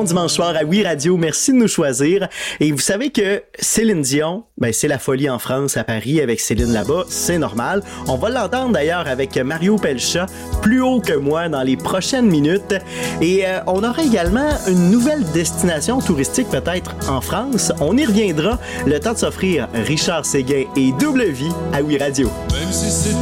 bon dimanche soir à Oui Radio. Merci de nous choisir. Et vous savez que Céline Dion, c'est la folie en France, à Paris, avec Céline là-bas. C'est normal. On va l'entendre d'ailleurs avec Mario Pelcha, plus haut que moi, dans les prochaines minutes. Et on aura également une nouvelle destination touristique peut-être en France. On y reviendra. Le temps de s'offrir Richard Séguin et Double Vie à Oui Radio. Même si c'est